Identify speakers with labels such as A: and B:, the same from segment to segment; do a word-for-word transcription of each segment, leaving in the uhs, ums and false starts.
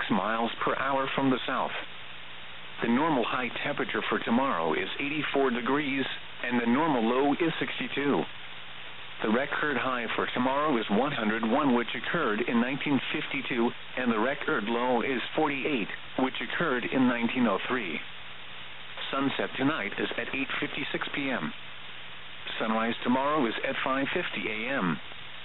A: miles per hour from the south. The normal high temperature for tomorrow is eighty-four degrees, and the normal low is sixty-two. The record high for tomorrow is one hundred one, which occurred in nineteen fifty-two, and the record low is forty-eight, which occurred in nineteen oh three. Sunset tonight is at eight fifty-six p.m. Sunrise tomorrow is at five fifty a.m.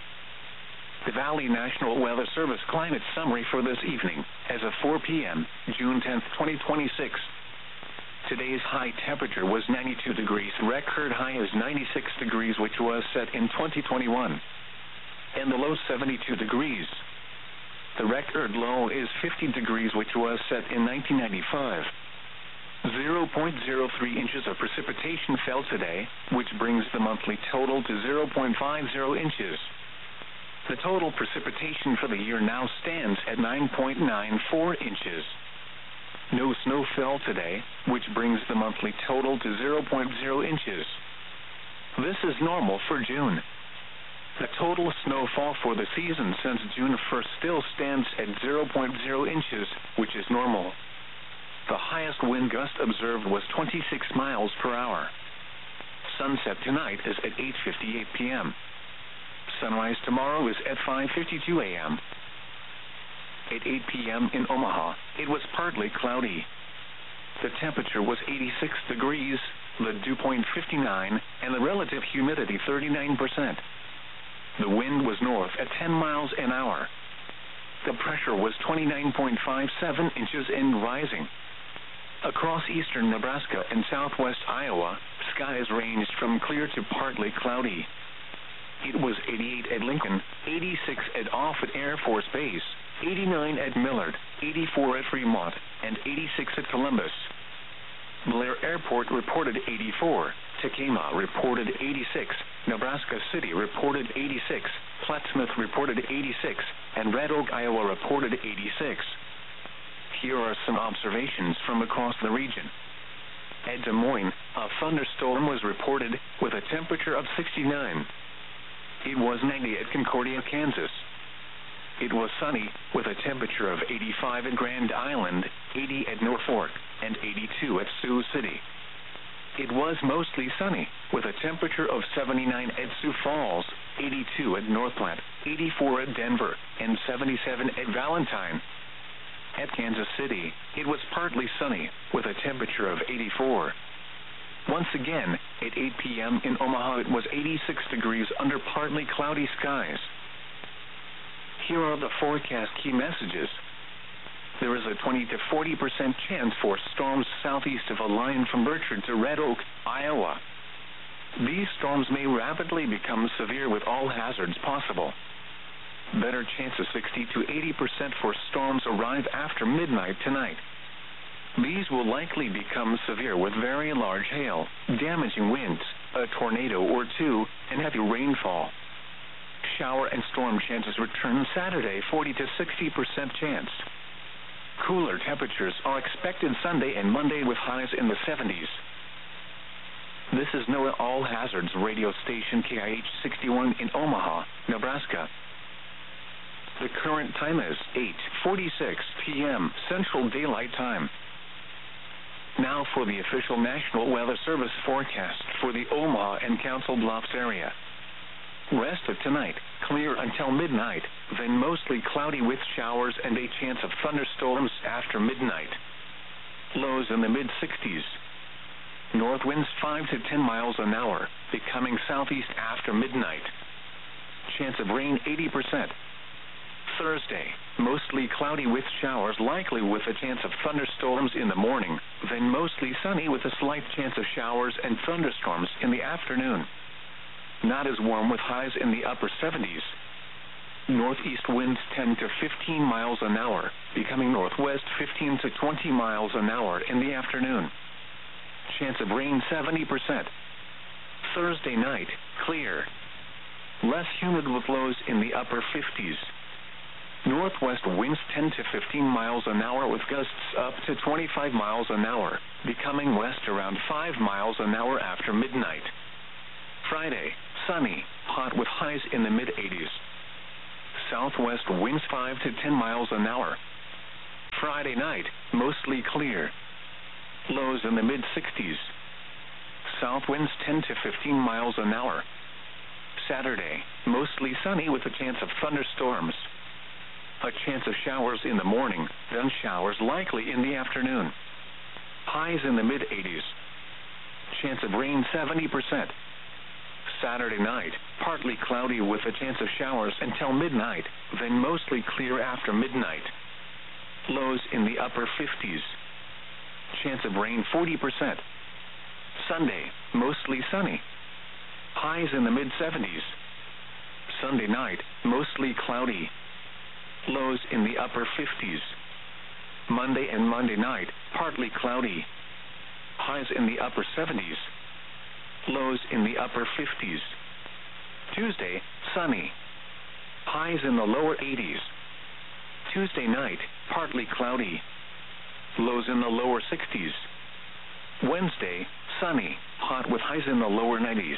A: The Valley National Weather Service climate summary for this evening, as of four p.m., June tenth, twenty twenty-six. Today's high temperature was ninety-two degrees. Record high is ninety-six degrees, which was set in twenty twenty-one. And the low seventy-two degrees. The record low is fifty degrees, which was set in nineteen ninety-five. zero point zero three inches of precipitation fell today, which brings the monthly total to zero point five zero inches. The total precipitation for the year now stands at nine point nine four inches. No snow fell today, which brings the monthly total to zero point zero inches. This is normal for June. The total snowfall for the season since June first still stands at zero point zero inches, which is normal. The highest wind gust observed was twenty-six miles per hour. Sunset tonight is at eight fifty-eight p.m. Sunrise tomorrow is at five fifty-two a.m. At eight p.m. in Omaha, it was partly cloudy. The temperature was eighty-six degrees, the dew point fifty-nine, and the relative humidity thirty-nine percent. The wind was north at ten miles an hour. The pressure was twenty-nine point five seven inches and rising. Across eastern Nebraska and southwest Iowa, skies ranged from clear to partly cloudy. It was eighty-eight at Lincoln, eighty-six at Offutt Air Force Base, eighty-nine at Millard, eighty-four at Fremont, and eighty-six at Columbus. Blair Airport reported eighty-four, Tekamah reported eighty-six, Nebraska City reported eighty-six, Plattsmouth reported eighty-six, and Red Oak, Iowa reported eighty-six. Here are some observations from across the region. At Des Moines, a thunderstorm was reported with a temperature of sixty-nine. It was ninety at Concordia, Kansas. It was sunny, with a temperature of eighty-five at Grand Island, eighty at Norfolk, and eighty-two at Sioux City. It was mostly sunny, with a temperature of seventy-nine at Sioux Falls, eighty-two at North Platte, eighty-four at Denver, and seventy-seven at Valentine. At Kansas City, it was partly sunny, with a temperature of eighty-four. Once again, at eight p.m. in Omaha, it was eighty-six degrees under partly cloudy skies. Here are the forecast key messages. There is a twenty to forty percent chance for storms southeast of a line from Berkshire to Red Oak, Iowa. These storms may rapidly become severe with all hazards possible. Better chance of sixty to eighty percent for storms arrive after midnight tonight. These will likely become severe with very large hail, damaging winds, a tornado or two, and heavy rainfall. Shower and storm chances return Saturday, forty to sixty percent chance. Cooler temperatures are expected Sunday and Monday with highs in the seventies. This is NOAA All Hazards radio station K I H sixty-one in Omaha, Nebraska. The current time is eight forty-six p.m. Central Daylight Time. Now for the official National Weather Service forecast for the Omaha and Council Bluffs area. Rest of tonight, clear until midnight, then mostly cloudy with showers and a chance of thunderstorms after midnight. Lows in the mid-sixties. North winds five to ten miles an hour, becoming southeast after midnight. Chance of rain eighty percent. Thursday, mostly cloudy with showers, likely with a chance of thunderstorms in the morning, then mostly sunny with a slight chance of showers and thunderstorms in the afternoon. Not as warm with highs in the upper seventies. Northeast winds ten to fifteen miles an hour, becoming northwest fifteen to twenty miles an hour in the afternoon. Chance of rain seventy percent. Thursday night, clear. Less humid with lows in the upper fifties. Northwest winds ten to fifteen miles an hour with gusts up to twenty-five miles an hour, becoming west around five miles an hour after midnight. Friday, sunny, hot with highs in the mid-eighties. Southwest winds five to ten miles an hour. Friday night, mostly clear. Lows in the mid sixties. South winds ten to fifteen miles an hour. Saturday, mostly sunny with a chance of thunderstorms. A chance of showers in the morning, then showers likely in the afternoon. Highs in the mid eighties. Chance of rain seventy percent. Saturday night, partly cloudy with a chance of showers until midnight, then mostly clear after midnight. Lows in the upper fifties. Chance of rain forty percent. Sunday, mostly sunny. Highs in the mid seventies. Sunday night, mostly cloudy. Lows in the upper fifties. Monday and Monday night, partly cloudy. Highs in the upper seventies. Lows in the upper fifties. Tuesday, sunny. Highs in the lower eighties. Tuesday night, partly cloudy. Lows in the lower sixties. Wednesday, sunny, hot with highs in the lower nineties.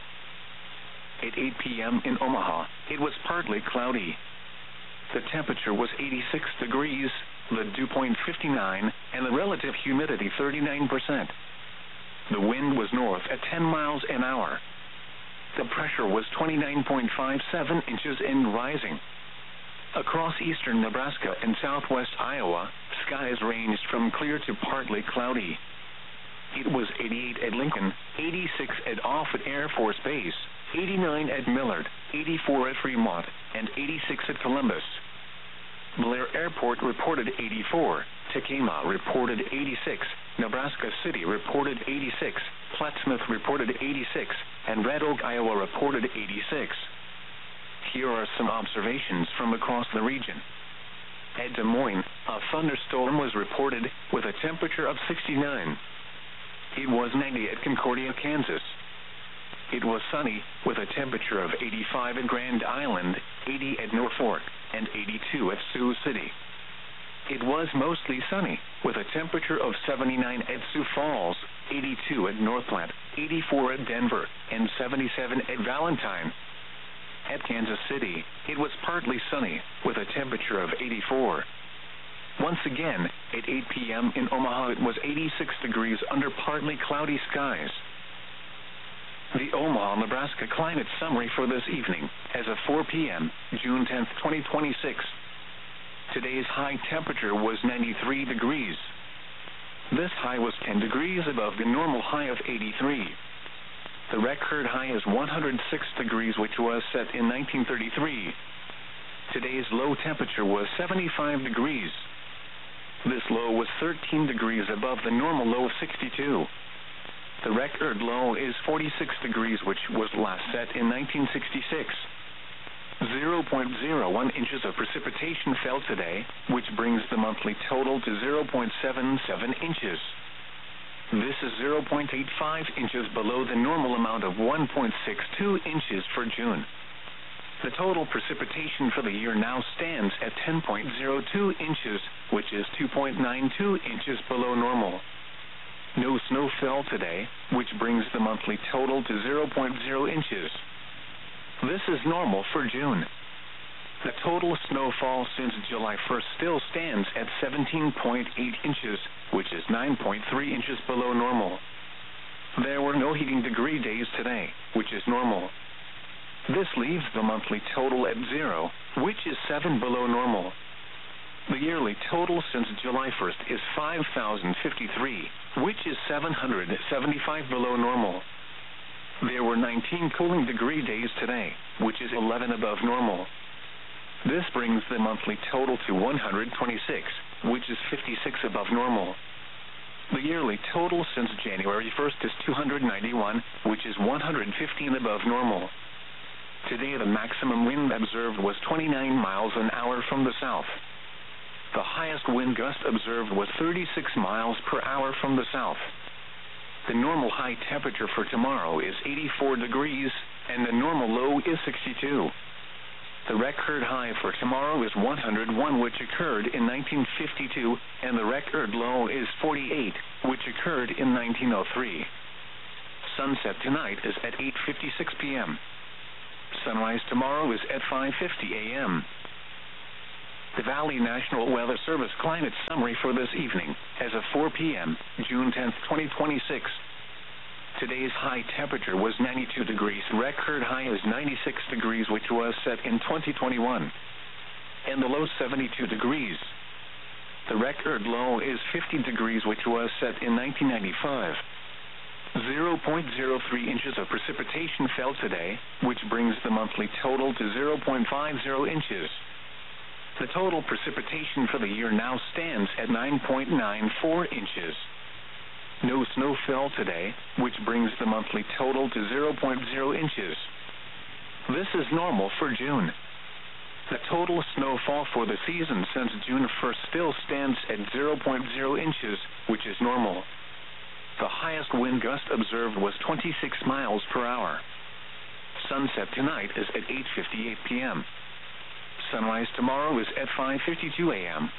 A: At eight p.m. in Omaha, it was partly cloudy. The temperature was eighty-six degrees, the dew point fifty-nine, and the relative humidity thirty-nine percent. The wind was north at ten miles an hour. The pressure was twenty-nine point five seven inches and rising. Across eastern Nebraska and southwest Iowa, skies ranged from clear to partly cloudy. It was eighty-eight at Lincoln, eighty-six at Offutt Air Force Base, eighty-nine at Millard, eighty-four at Fremont, and eighty-six at Columbus. Blair Airport reported eighty-four, Tekamah reported eighty-six, Nebraska City reported eighty-six, Plattsmouth reported eighty-six, and Red Oak, Iowa reported eighty-six. Here are some observations from across the region. At Des Moines, a thunderstorm was reported with a temperature of sixty-nine. It was ninety at Concordia, Kansas. It was sunny with a temperature of eighty-five at Grand Island, eighty at Norfolk, and eighty-two at Sioux City. It was mostly sunny with a temperature of seventy-nine at Sioux Falls, eighty-two at North Platte, eighty-four at Denver, and seventy-seven at Valentine. At Kansas City, it was partly sunny with a temperature of eighty-four. Once again, at eight p.m. in Omaha, it was eighty-six degrees under partly cloudy skies. The Omaha, Nebraska climate summary for this evening, as of four p.m., June tenth, twenty twenty-six. Today's high temperature was ninety-three degrees. This high was ten degrees above the normal high of eighty-three. The record high is one hundred six degrees, which was set in nineteen thirty-three. Today's low temperature was seventy-five degrees. This low was thirteen degrees above the normal low of sixty-two. The record low is forty-six degrees, which was last set in nineteen sixty-six. zero point zero one inches of precipitation fell today, which brings the monthly total to zero point seven seven inches. This is zero point eight five inches below the normal amount of one point six two inches for June. The total precipitation for the year now stands at ten point zero two inches, which is two point nine two inches below normal. No snow fell today, which brings the monthly total to zero point zero inches. This is normal for June. The total snowfall since July first still stands at seventeen point eight inches, which is nine point three inches below normal. There were no heating degree days today, which is normal. This leaves the monthly total at zero, which is seven below normal. The yearly total since July first is five thousand fifty-three, which is seven hundred seventy-five below normal. There were nineteen cooling degree days today, which is eleven above normal. This brings the monthly total to one hundred twenty-six, which is fifty-six above normal. The yearly total since January first is two hundred ninety-one, which is one hundred fifteen above normal. Today the maximum wind observed was twenty-nine miles an hour from the south. The highest wind gust observed was thirty-six miles per hour from the south. The normal high temperature for tomorrow is eighty-four degrees, and the normal low is sixty-two. The record high for tomorrow is one hundred one, which occurred in nineteen fifty-two, and the record low is forty-eight, which occurred in nineteen oh three. Sunset tonight is at eight fifty-six p.m. Sunrise tomorrow is at five fifty a.m. The Valley National Weather Service climate summary for this evening, as of four p.m., June tenth, twenty twenty-six. Today's high temperature was ninety-two degrees. Record high is ninety-six degrees, which was set in twenty twenty-one. And the low seventy-two degrees. The record low is fifty degrees, which was set in nineteen ninety-five. zero point zero three inches of precipitation fell today, which brings the monthly total to zero point five zero inches. The total precipitation for the year now stands at nine point nine four inches. No snow fell today, which brings the monthly total to zero point zero inches. This is normal for June. The total snowfall for the season since June first still stands at zero point zero inches, which is normal. The highest wind gust observed was twenty-six miles per hour. Sunset tonight is at eight fifty-eight p.m. Sunrise tomorrow is at five fifty-two a.m.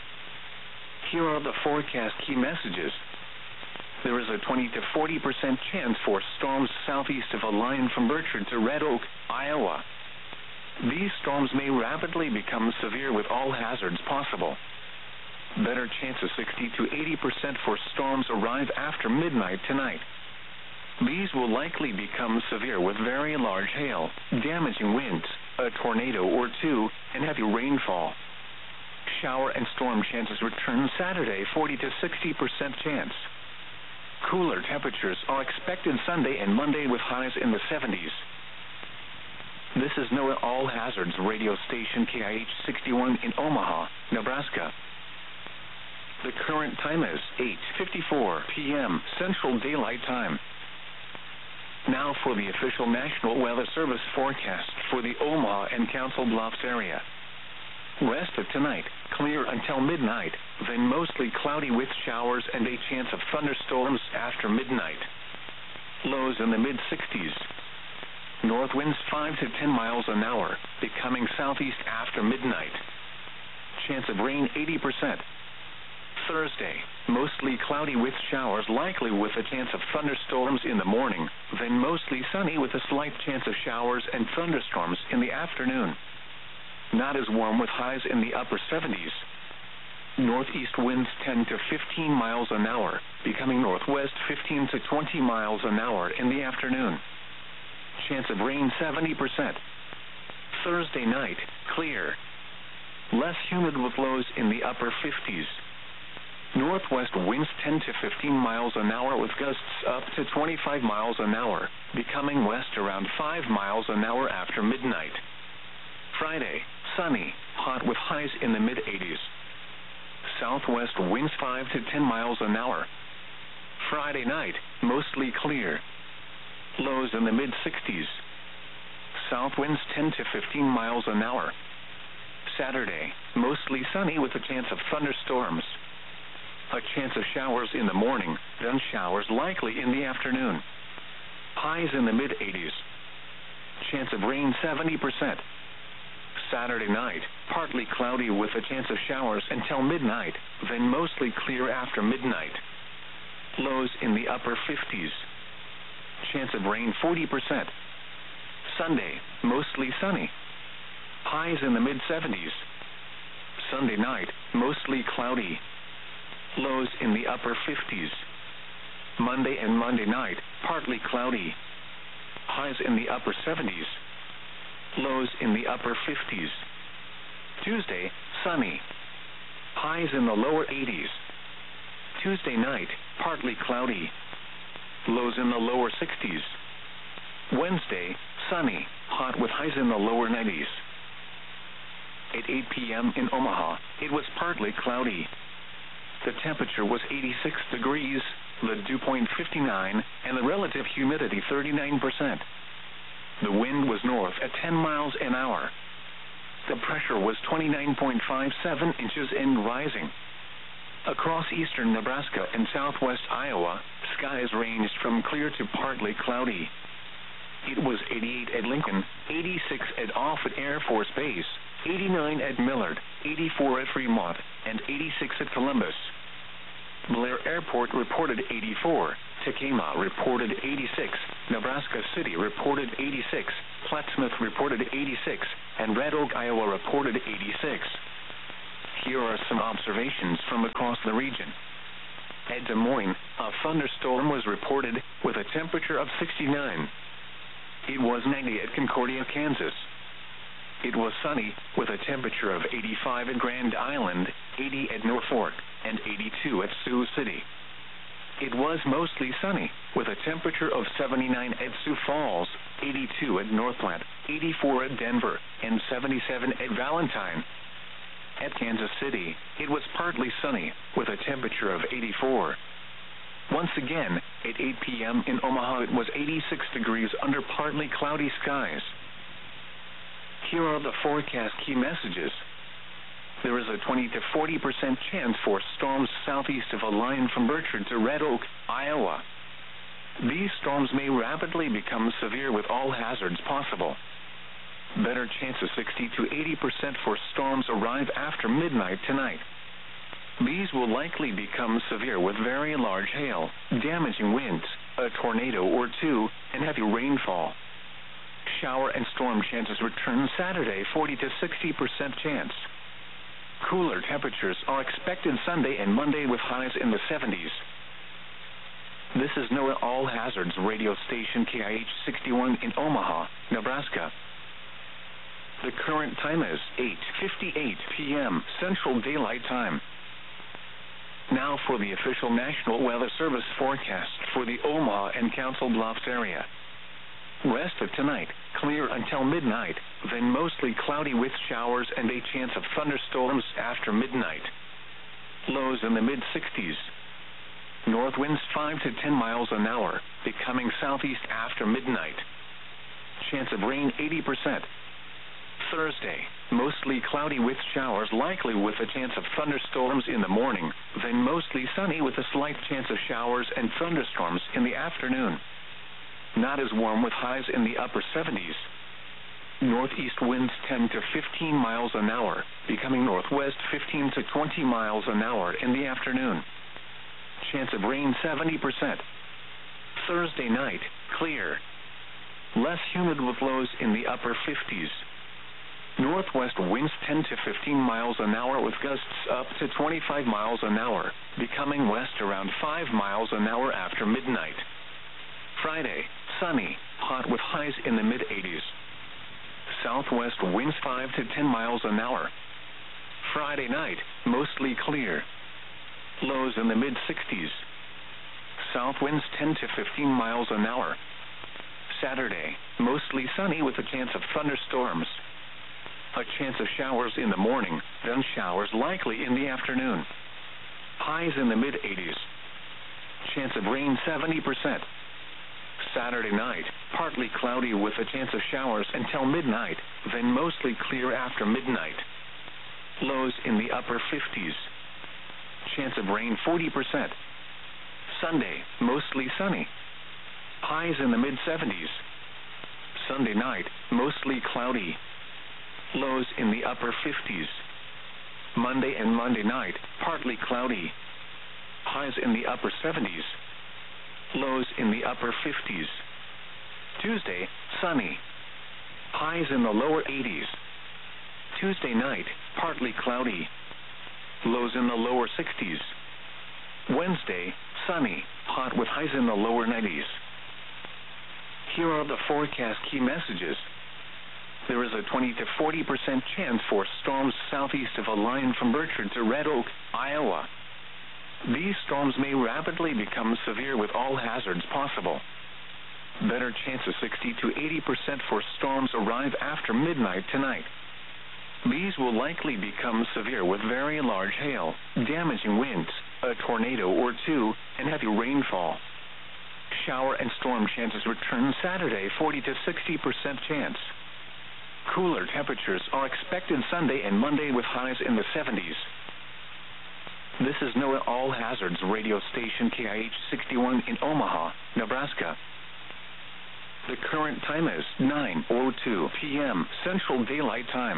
A: Here are the forecast key messages. There is a twenty to forty percent chance for storms southeast of a line from Bertrand to Red Oak, Iowa. These storms may rapidly become severe with all hazards possible. Better chance of sixty to eighty percent for storms arrive after midnight tonight. These will likely become severe with very large hail, damaging winds, a tornado or two, and heavy rainfall. Shower and storm chances return Saturday, forty to sixty percent chance. Cooler temperatures are expected Sunday and Monday with highs in the seventies. This is NOAA All Hazards radio station K I H sixty-one in Omaha, Nebraska. The current time is eight fifty-four p.m. Central Daylight Time. Now for the official National Weather Service forecast for the Omaha and Council Bluffs area. West of tonight, clear until midnight, then mostly cloudy with showers and a chance of thunderstorms after midnight. Lows in the mid sixties. North winds five to ten miles an hour, becoming southeast after midnight. Chance of rain eighty percent. Thursday, mostly cloudy with showers, likely with a chance of thunderstorms in the morning, then mostly sunny with a slight chance of showers and thunderstorms in the afternoon. Not as warm with highs in the upper seventies. Northeast winds ten to fifteen miles an hour, becoming northwest fifteen to twenty miles an hour in the afternoon. Chance of rain seventy percent. Thursday night, clear. Less humid with lows in the upper fifties. Northwest winds ten to fifteen miles an hour with gusts up to twenty-five miles an hour, becoming west around five miles an hour after midnight. Friday, sunny, hot with highs in the mid eighties. Southwest winds five to ten miles an hour. Friday night, mostly clear. Lows in the mid sixties. South winds ten to fifteen miles an hour. Saturday, mostly sunny with a chance of thunderstorms. A chance of showers in the morning, then showers likely in the afternoon. Highs in the mid eighties. Chance of rain seventy percent. Saturday night, partly cloudy with a chance of showers until midnight, then mostly clear after midnight. Lows in the upper fifties. Chance of rain forty percent. Sunday, mostly sunny. Highs in the mid seventies. Sunday night, mostly cloudy. Lows in the upper fifties. Monday and Monday night, partly cloudy. Highs in the upper seventies. Lows in the upper fifties. Tuesday, sunny. Highs in the lower eighties. Tuesday night, partly cloudy. Lows in the lower sixties. Wednesday, sunny, hot with highs in the lower nineties. At eight p.m. in Omaha, it was partly cloudy. The temperature was eighty-six degrees, the dew point fifty-nine, and the relative humidity thirty-nine percent. The wind was north at ten miles an hour. The pressure was twenty-nine point five seven inches and rising. Across eastern Nebraska and southwest Iowa, skies ranged from clear to partly cloudy. It was eighty-eight at Lincoln, eighty-six at Offutt Air Force Base, eighty-nine at Millard, eighty-four at Fremont, and eighty-six at Columbus. Blair Airport reported eighty-four, Tacoma reported eighty-six, Nebraska City reported eighty-six, Plattsmouth reported eighty-six, and Red Oak, Iowa reported eighty-six. Here are some observations from across the region. At Des Moines, a thunderstorm was reported with a temperature of sixty-nine. It was ninety at Concordia, Kansas. It was sunny with a temperature of eighty-five at Grand Island, eighty at Norfolk, and eighty-two at Sioux City. It was mostly sunny with a temperature of seventy-nine at Sioux Falls, eighty-two at North Platte, eighty-four at Denver, and seventy-seven at Valentine. At Kansas City, it was partly sunny with a temperature of eighty-four. Once again, at eight p.m. in Omaha, it was eighty-six degrees under partly cloudy skies. Here are the forecast key messages. There is a twenty to forty percent chance for storms southeast of a line from Bertrand to Red Oak, Iowa. These storms may rapidly become severe with all hazards possible. Better chance of sixty to eighty percent for storms arrive after midnight tonight. These will likely become severe with very large hail, damaging winds, a tornado or two, and heavy rainfall. Shower and storm chances return Saturday, forty to sixty percent chance. Cooler temperatures are expected Sunday and Monday with highs in the seventies. This is NOAA All Hazards radio station K I H sixty-one in Omaha, Nebraska. The current time is eight fifty-eight p.m. Central Daylight Time. Now for the official National Weather Service forecast for the Omaha and Council Bluffs area. Rest of tonight, clear until midnight, then mostly cloudy with showers and a chance of thunderstorms after midnight. Lows in the mid sixties. North winds five to ten miles an hour, becoming southeast after midnight. Chance of rain eighty percent. Thursday, mostly cloudy with showers, likely with a chance of thunderstorms in the morning, then mostly sunny with a slight chance of showers and thunderstorms in the afternoon. Not as warm with highs in the upper seventies. Northeast winds ten to fifteen miles an hour, becoming northwest fifteen to twenty miles an hour in the afternoon. Chance of rain seventy percent. Thursday night, clear. Less humid with lows in the upper fifties. Northwest winds ten to fifteen miles an hour with gusts up to twenty-five miles an hour, becoming west around five miles an hour after midnight. Friday, sunny, hot with highs in the mid eighties. Southwest winds five to ten miles an hour. Friday night, mostly clear. Lows in the mid sixties. South winds ten to fifteen miles an hour. Saturday, mostly sunny with a chance of thunderstorms. A chance of showers in the morning, then showers likely in the afternoon. Highs in the mid eighties. Chance of rain seventy percent. Saturday night, partly cloudy with a chance of showers until midnight, then mostly clear after midnight. Lows in the upper fifties. Chance of rain forty percent. Sunday, mostly sunny. Highs in the mid seventies. Sunday night, mostly cloudy. Lows in the upper fifties. Monday and Monday night, partly cloudy. Highs in the upper seventies. Lows in the upper fifties. Tuesday, sunny. Highs in the lower eighties. Tuesday night, partly cloudy. Lows in the lower sixties. Wednesday, sunny, hot with highs in the lower nineties. Here are the forecast key messages. There is a twenty to forty percent chance for storms southeast of a line from Bertrand to Red Oak, Iowa. These storms may rapidly become severe with all hazards possible. Better chance of sixty to eighty percent for storms arrive after midnight tonight. These will likely become severe with very large hail, damaging winds, a tornado or two, and heavy rainfall. Shower and storm chances return Saturday, forty to sixty percent chance. Cooler temperatures are expected Sunday and Monday with highs in the seventies. This is NOAA All Hazards radio station K I H sixty-one in Omaha, Nebraska. The current time is nine oh two p.m. Central Daylight Time.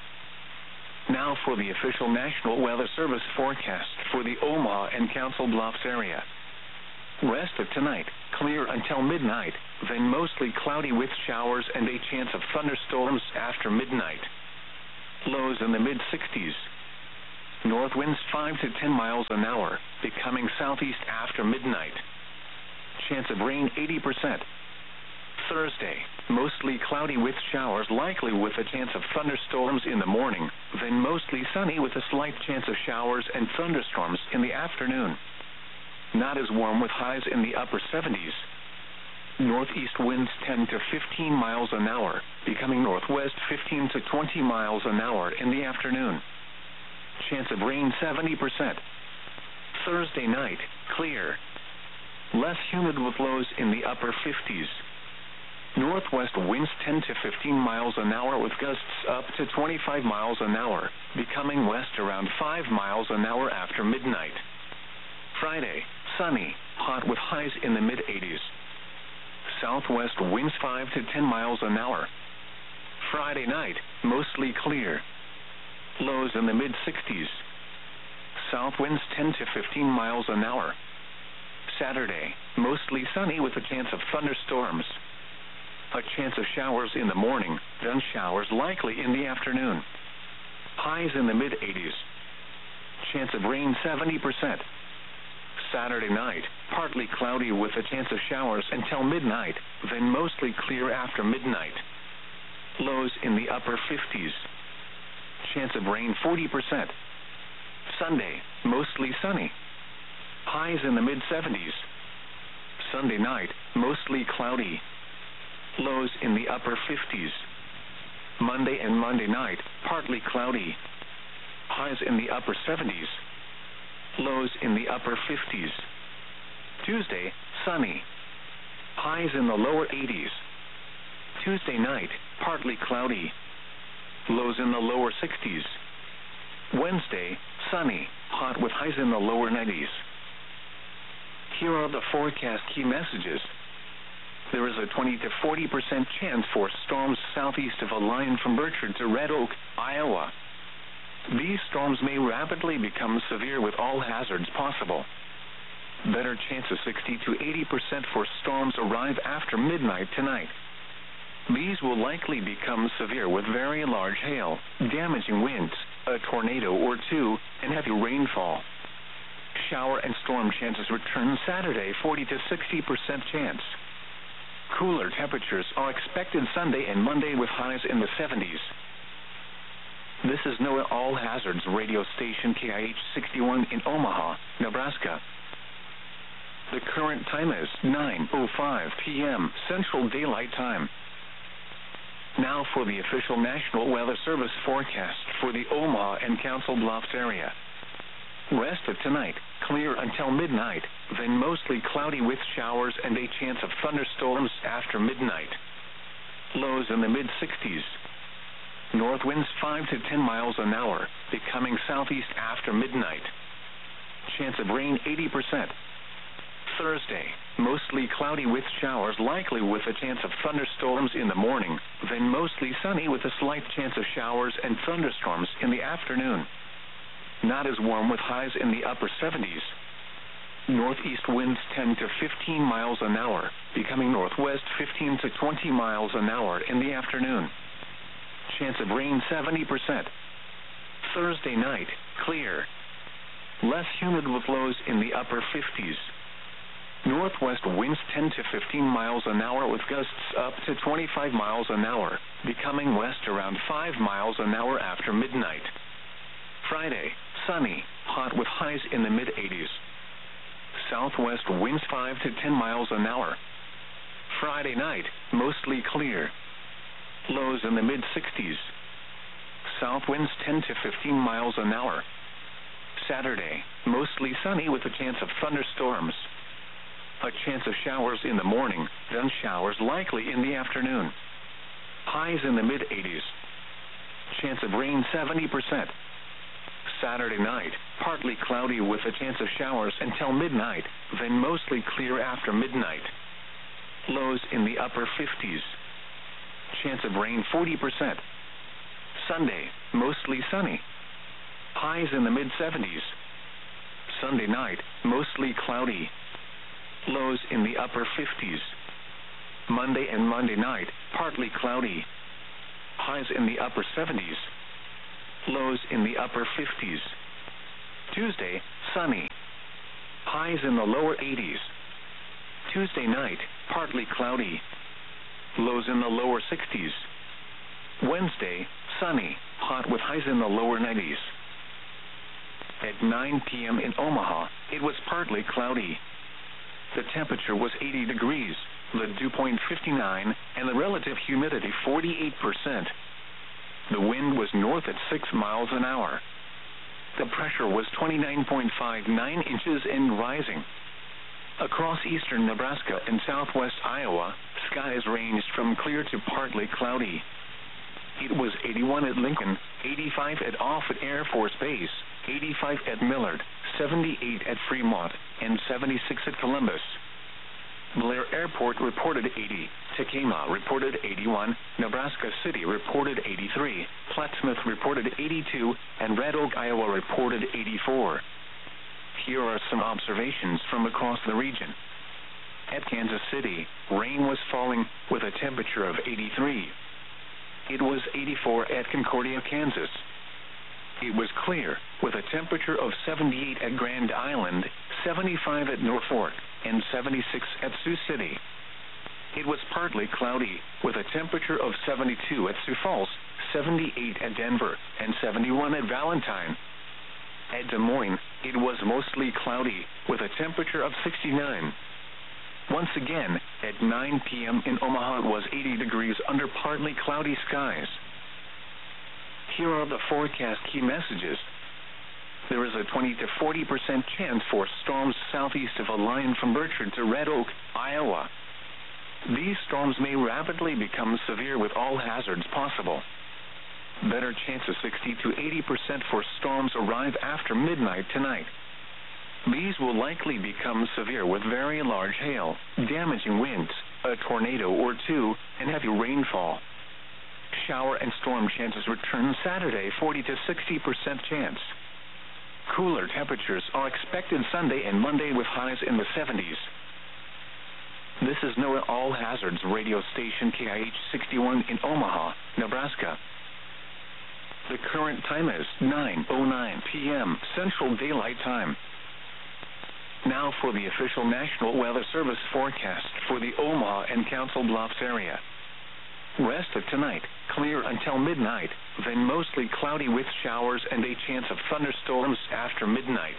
A: Now for the official National Weather Service forecast for the Omaha and Council Bluffs area. Rest of tonight, clear until midnight, then mostly cloudy with showers and a chance of thunderstorms after midnight. Lows in the mid sixties. North winds five to ten miles an hour, becoming southeast after midnight. Chance of rain eighty percent. Thursday, mostly cloudy with showers likely with a chance of thunderstorms in the morning, then mostly sunny with a slight chance of showers and thunderstorms in the afternoon. Not as warm with highs in the upper seventies. Northeast winds ten to fifteen miles an hour, becoming northwest fifteen to twenty miles an hour in the afternoon. Chance of rain seventy percent. Thursday night, clear. Less humid with lows in the upper fifties. Northwest winds ten to fifteen miles an hour with gusts up to twenty-five miles an hour, becoming west around five miles an hour after midnight. Friday, sunny, hot with highs in the mid-eighties. Southwest winds five to ten miles an hour. Friday night, mostly clear. Lows in the mid-sixties. South winds ten to fifteen miles an hour. Saturday, mostly sunny with a chance of thunderstorms. A chance of showers in the morning, then showers likely in the afternoon. Highs in the mid-eighties. Chance of rain seventy percent. Saturday night, partly cloudy with a chance of showers until midnight, then mostly clear after midnight. Lows in the upper fifties. Chance of rain forty percent. Sunday, mostly sunny. Highs in the mid-seventies. Sunday night, mostly cloudy. Lows in the upper fifties. Monday and Monday night, partly cloudy. Highs in the upper seventies. Lows in the upper fifties. Tuesday, sunny. Highs in the lower eighties. Tuesday night, partly cloudy. Lows in the lower sixties. Wednesday, sunny, hot with highs in the lower nineties. Here are the forecast key messages. There is a twenty to forty percent chance for storms southeast of Alliance from Berkshire to Red Oak, Iowa. These storms may rapidly become severe with all hazards possible. Better chance of sixty to eighty percent for storms arrive after midnight tonight. These will likely become severe with very large hail, damaging winds, a tornado or two, and heavy rainfall. Shower and storm chances return Saturday, forty to sixty percent chance. Cooler temperatures are expected Sunday and Monday with highs in the seventies. This is NOAA All Hazards radio station K I H sixty-one in Omaha, Nebraska. The current time is nine oh five p m Central Daylight Time. Now for the official National Weather Service forecast for the Omaha and Council Bluffs area. Rest of tonight, clear until midnight, then mostly cloudy with showers and a chance of thunderstorms after midnight. Lows in the mid-sixties. North winds five to ten miles an hour, becoming southeast after midnight. Chance of rain eighty percent. Thursday, mostly cloudy with showers likely with a chance of thunderstorms in the morning, then mostly sunny with a slight chance of showers and thunderstorms in the afternoon. Not as warm with highs in the upper seventies. Northeast winds ten to fifteen miles an hour, becoming northwest fifteen to twenty miles an hour in the afternoon. Chance of rain seventy percent. Thursday night, clear. Less humid with lows in the upper fifties. Northwest winds ten to fifteen miles an hour with gusts up to twenty-five miles an hour, becoming west around five miles an hour after midnight. Friday, sunny, hot with highs in the mid-eighties. Southwest winds five to ten miles an hour. Friday night, mostly clear. Lows in the mid-sixties. South winds ten to fifteen miles an hour. Saturday, mostly sunny with a chance of thunderstorms. A chance of showers in the morning, then showers likely in the afternoon. Highs in the mid-eighties. Chance of rain seventy percent. Saturday night, partly cloudy with a chance of showers until midnight, then mostly clear after midnight. Lows in the upper fifties. Chance of rain forty percent. Sunday, mostly sunny. Highs in the mid-seventies. Sunday night, mostly cloudy. Lows in the upper fifties. Monday and Monday night, partly cloudy. Highs in the upper seventies. Lows in the upper fifties. Tuesday, sunny. Highs in the lower eighties. Tuesday night, partly cloudy. Lows in the lower sixties. Wednesday, sunny, hot with highs in the lower nineties. At nine p.m. in Omaha, it was partly cloudy. The temperature was eighty degrees, the dew point fifty-nine, and the relative humidity forty-eight percent. The wind was north at six miles an hour. The pressure was twenty-nine point five nine inches and rising. Across eastern Nebraska and southwest Iowa, skies ranged from clear to partly cloudy. It was eighty-one at Lincoln, eighty-five at Offutt Air Force Base, eighty-five at Millard, seventy-eight at Fremont, and seventy-six at Columbus. Blair Airport reported eighty, Tacoma reported eighty-one, Nebraska City reported eighty-three, Plattsmouth reported eighty-two, and Red Oak, Iowa reported eighty-four. Here are some observations from across the region. At Kansas City, rain was falling with a temperature of eighty-three. It was eighty-four at Concordia, Kansas. It was clear, with a temperature of seventy-eight at Grand Island, seventy-five at Norfolk, and seventy-six at Sioux City. It was partly cloudy, with a temperature of seventy-two at Sioux Falls, seventy-eight at Denver, and seventy-one at Valentine. At Des Moines, it was mostly cloudy, with a temperature of sixty-nine. Once again, at nine p.m. in Omaha, it was eighty degrees under partly cloudy skies. Here are the forecast key messages. There is a twenty to forty percent chance for storms southeast of a line from Bertrand to Red Oak, Iowa. These storms may rapidly become severe with all hazards possible. Better chance of sixty to eighty percent for storms arrive after midnight tonight. These will likely become severe with very large hail, damaging winds, a tornado or two, and heavy rainfall. Shower and storm chances return Saturday, forty to sixty percent chance. Cooler temperatures are expected Sunday and Monday with highs in the seventies. This is NOAA All Hazards radio station K I H sixty-one in Omaha, Nebraska. The current time is nine oh nine p.m. Central Daylight Time. Now for the official National Weather Service forecast for the Omaha and Council Bluffs area. Rest of tonight, clear until midnight, then mostly cloudy with showers and a chance of thunderstorms after midnight.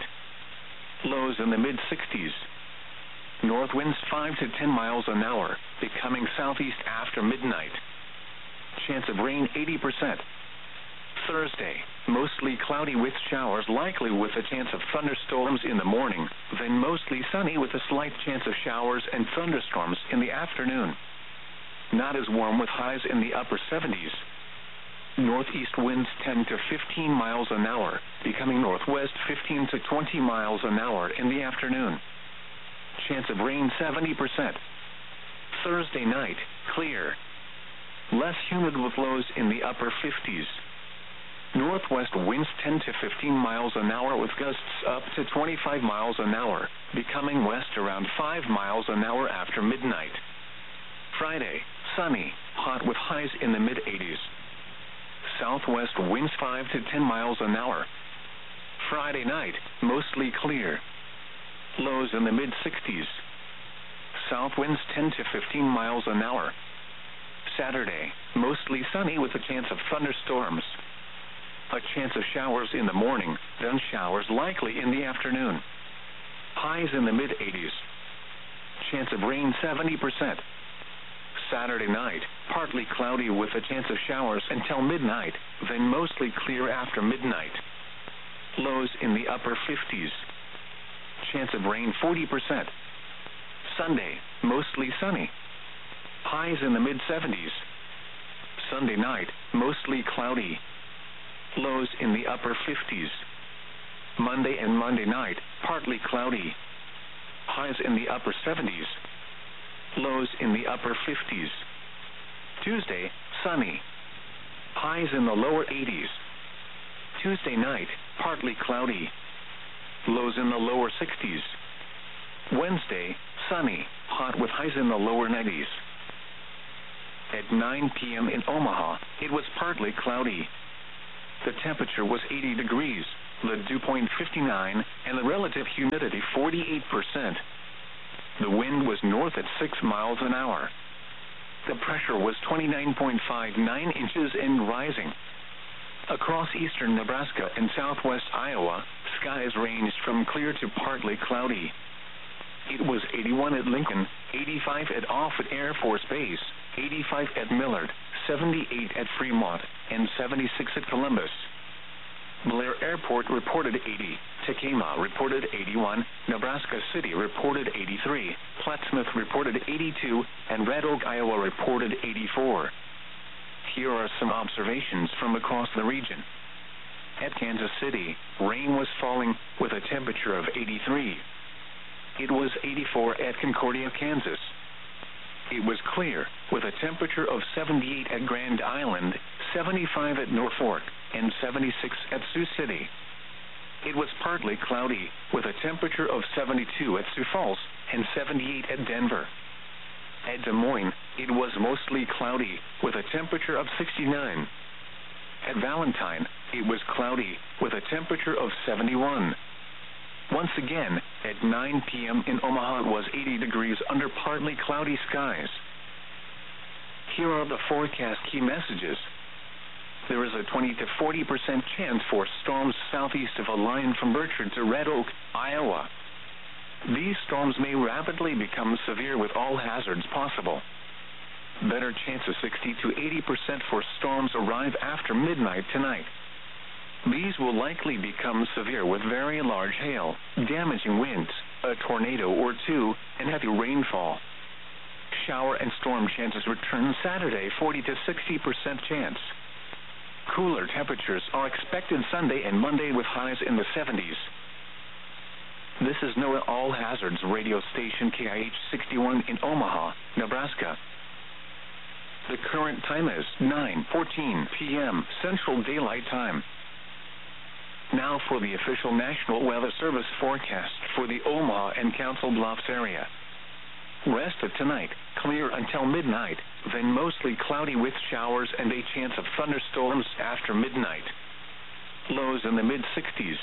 A: Lows in the mid sixties. North winds five to ten miles an hour, becoming southeast after midnight. Chance of rain eighty percent. Thursday, mostly cloudy with showers, likely with a chance of thunderstorms in the morning, then mostly sunny with a slight chance of showers and thunderstorms in the afternoon. Not as warm with highs in the upper seventies. Northeast winds ten to fifteen miles an hour, becoming northwest fifteen to twenty miles an hour in the afternoon. Chance of rain seventy percent. Thursday night, clear. Less humid with lows in the upper fifties. Northwest winds ten to fifteen miles an hour with gusts up to twenty-five miles an hour, becoming west around five miles an hour after midnight. Friday, sunny, hot with highs in the mid eighties. Southwest winds five to ten miles an hour. Friday night, mostly clear. Lows in the mid sixties. South winds ten to fifteen miles an hour. Saturday, mostly sunny with a chance of thunderstorms. A chance of showers in the morning, then showers likely in the afternoon. Highs in the mid eighties. Chance of rain seventy percent. Saturday night, partly cloudy with a chance of showers until midnight, then mostly clear after midnight. Lows in the upper fifties. Chance of rain forty percent. Sunday, mostly sunny. Highs in the mid seventies. Sunday night, mostly cloudy. Lows in the upper fifties. Monday and Monday night, partly cloudy. Highs in the upper seventies. Lows in the upper fifties. Tuesday, sunny. Highs in the lower eighties. Tuesday night, partly cloudy. Lows in the lower sixties. Wednesday, sunny, hot with highs in the lower nineties. At nine p.m. in Omaha, it was partly cloudy. The temperature was eighty degrees, the dew point fifty-nine, and the relative humidity forty-eight percent. The wind was north at six miles an hour. The pressure was twenty-nine point five nine inches and rising. Across eastern Nebraska and southwest Iowa, skies ranged from clear to partly cloudy. It was eighty-one at Lincoln, eighty-five at Offutt Air Force Base, eighty-five at Millard, seventy-eight at Fremont, and seventy-six at Columbus. Blair Airport reported eighty, Tekamah reported eighty-one, Nebraska City reported eighty-three, Plattsmouth reported eighty-two, and Red Oak, Iowa reported eighty-four. Here are some observations from across the region. At Kansas City, rain was falling with a temperature of eighty-three. It was eighty-four at Concordia, Kansas. It was clear with a temperature of seventy-eight at Grand Island, seventy-five at Norfolk, and seventy-six at Sioux City. It was partly cloudy with a temperature of seventy-two at Sioux Falls and seventy-eight at Denver. At Des Moines, it was mostly cloudy with a temperature of sixty-nine. At Valentine, it was cloudy with a temperature of seventy-one. Once again, at nine p m in Omaha it was eighty degrees under partly cloudy skies. Here are the forecast key messages. There is a twenty to forty percent chance for storms southeast of a line from Bertrand to Red Oak, Iowa. These storms may rapidly become severe with all hazards possible. Better chances sixty to eighty percent for storms arrive after midnight tonight. These will likely become severe with very large hail, damaging winds, a tornado or two, and heavy rainfall. Shower and storm chances return Saturday, forty to sixty percent chance. Cooler temperatures are expected Sunday and Monday with highs in the seventies. This is NOAA All Hazards radio station K I H sixty-one in Omaha, Nebraska. The current time is nine fourteen p m Central Daylight Time. Now for the official National Weather Service forecast for the Omaha and Council Bluffs area. Rest of tonight, clear until midnight, then mostly cloudy with showers and a chance of thunderstorms after midnight. Lows in the mid sixties.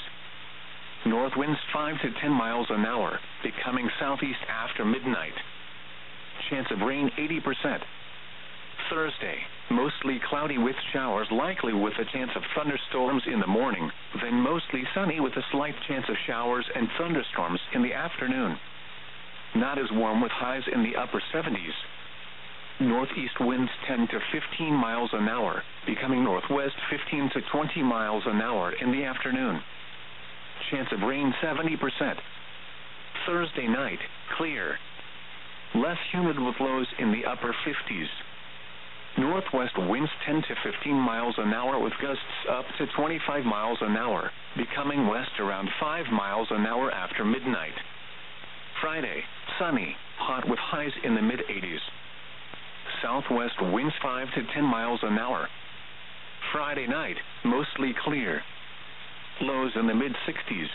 A: North winds five to ten miles an hour, becoming southeast after midnight. Chance of rain eighty percent. Thursday, mostly cloudy with showers likely with a chance of thunderstorms in the morning, then mostly sunny with a slight chance of showers and thunderstorms in the afternoon. Not as warm with highs in the upper seventies. Northeast winds ten to fifteen miles an hour, becoming northwest fifteen to twenty miles an hour in the afternoon. Chance of rain seventy percent. Thursday night, clear. Less humid with lows in the upper fifties. Northwest winds ten to fifteen miles an hour with gusts up to twenty-five miles an hour, becoming west around five miles an hour after midnight. Friday, sunny, hot with highs in the mid eighties. Southwest winds five to ten miles an hour. Friday night, mostly clear. Lows in the mid sixties.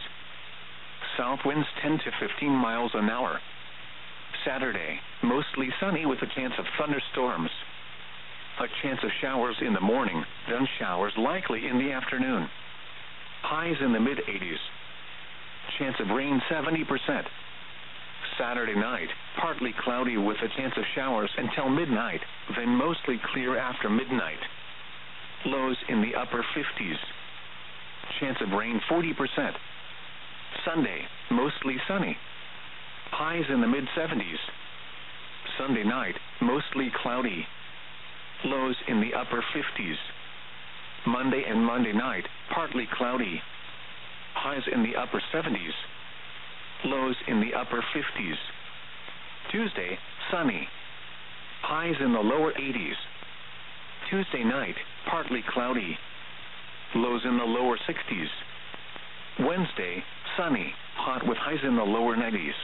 A: South winds ten to fifteen miles an hour. Saturday, mostly sunny with a chance of thunderstorms. A chance of showers in the morning, then showers likely in the afternoon. Highs in the mid eighties. Chance of rain seventy percent. Saturday night, partly cloudy with a chance of showers until midnight, then mostly clear after midnight. Lows in the upper fifties. Chance of rain forty percent. Sunday, mostly sunny. Highs in the mid seventies. Sunday night, mostly cloudy. Lows in the upper fifties. Monday and Monday night, partly cloudy. Highs in the upper seventies. Lows in the upper fifties. Tuesday, sunny. Highs in the lower eighties. Tuesday night, partly cloudy. Lows in the lower sixties. Wednesday, sunny, hot with highs in the lower nineties.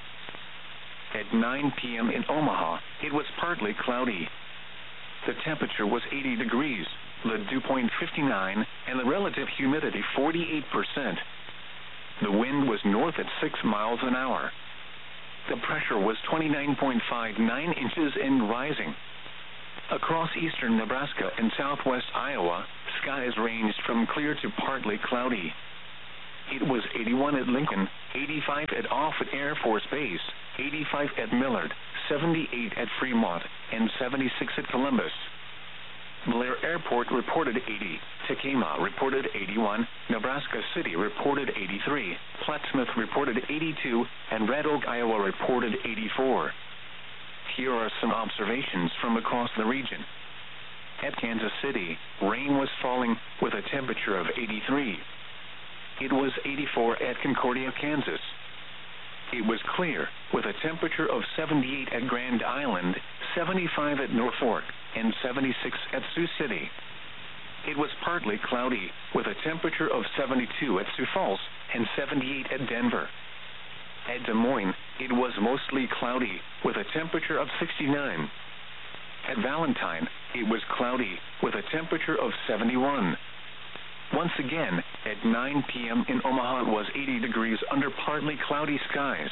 A: At nine p m in Omaha, it was partly cloudy. The temperature was eighty degrees, the dew point fifty-nine, and the relative humidity forty-eight percent. The wind was north at six miles an hour. The pressure was twenty-nine point five nine inches and rising. Across eastern Nebraska and southwest Iowa, skies ranged from clear to partly cloudy. it was eighty-one at Lincoln, eighty-five at Offutt Air Force Base, eighty-five at Millard, seventy-eight at Fremont, and seventy-six at Columbus. Blair Airport reported eighty, Tacoma reported eighty-one, Nebraska City reported eighty-three, Plattsmouth reported eighty-two, and Red Oak, Iowa reported eighty-four. Here are some observations from across the region. At Kansas City, rain was falling with a temperature of eighty-three. It was eighty-four at Concordia, Kansas. It was clear, with a temperature of seventy-eight at Grand Island, seventy-five at Norfolk, and seventy-six at Sioux City. It was partly cloudy, with a temperature of seventy-two at Sioux Falls, and seventy-eight at Denver. At Des Moines, it was mostly cloudy, with a temperature of sixty-nine. At Valentine, it was cloudy, with a temperature of seventy-one. Once again, at nine p m in Omaha it was eighty degrees under partly cloudy skies.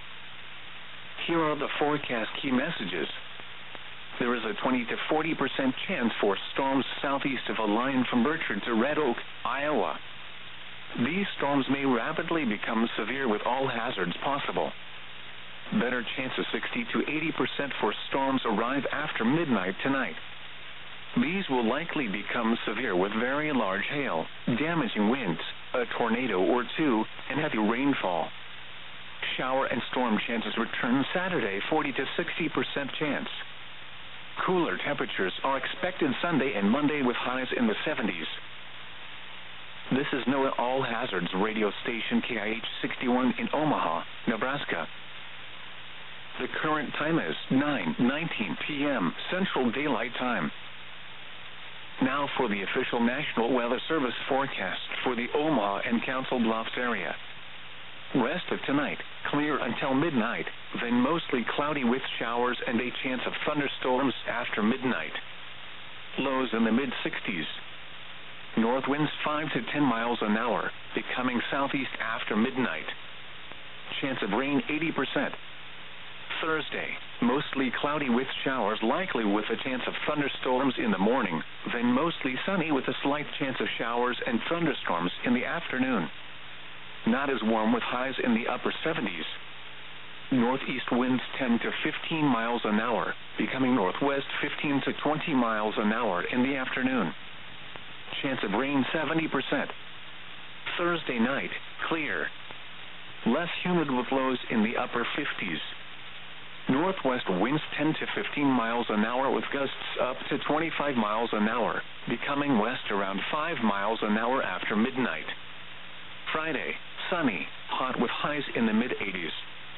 A: Here are the forecast key messages. There is a twenty to forty percent chance for storms southeast of a line from Bertrand to Red Oak, Iowa. These storms may rapidly become severe with all hazards possible. Better chance of sixty to eighty percent for storms arrive after midnight tonight. These will likely become severe with very large hail, damaging winds, a tornado or two, and heavy rainfall. Shower and storm chances return Saturday, forty to sixty percent chance. Cooler temperatures are expected Sunday and Monday with highs in the seventies. This is NOAA All Hazards radio station K I H sixty-one in Omaha, Nebraska. The current time is nine nineteen p m Central Daylight Time. Now for the official National Weather Service forecast for the Omaha and Council Bluffs area. Rest of tonight, clear until midnight, then mostly cloudy with showers and a chance of thunderstorms after midnight. Lows in the mid sixties. North winds five to ten miles an hour, becoming southeast after midnight. Chance of rain eighty percent. Thursday, mostly cloudy with showers, likely with a chance of thunderstorms in the morning, then mostly sunny with a slight chance of showers and thunderstorms in the afternoon. Not as warm with highs in the upper seventies. Northeast winds ten to fifteen miles an hour, becoming northwest fifteen to twenty miles an hour in the afternoon. Chance of rain seventy percent. Thursday night, clear. Less humid with lows in the upper fifties. Northwest winds ten to fifteen miles an hour with gusts up to twenty-five miles an hour, becoming west around five miles an hour after midnight. Friday, sunny, hot with highs in the mid eighties.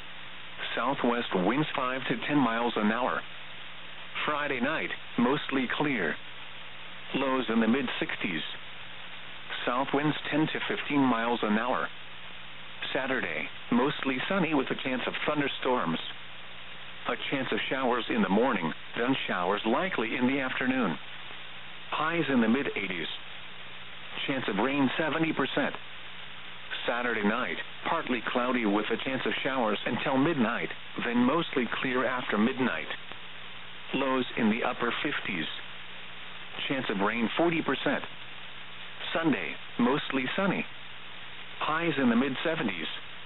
A: Southwest winds five to ten miles an hour. Friday night, mostly clear. Lows in the mid sixties. South winds ten to fifteen miles an hour. Saturday, mostly sunny with a chance of thunderstorms. A chance of showers in the morning, then showers likely in the afternoon. Highs in the mid eighties. Chance of rain seventy percent. Saturday night, partly cloudy with a chance of showers until midnight, then mostly clear after midnight. Lows in the upper fifties. Chance of rain forty percent. Sunday, mostly sunny. Highs in the mid seventies.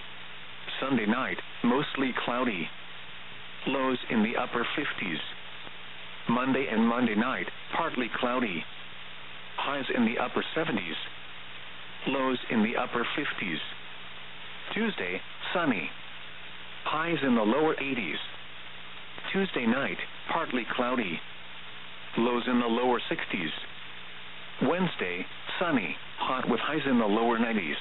A: Sunday night, mostly cloudy. Lows in the upper fifties. Monday and Monday night, partly cloudy. Highs in the upper seventies. Lows in the upper fifties. Tuesday, sunny. Highs in the lower eighties. Tuesday night, partly cloudy. Lows in the lower sixties. Wednesday, sunny, hot with highs in the lower nineties.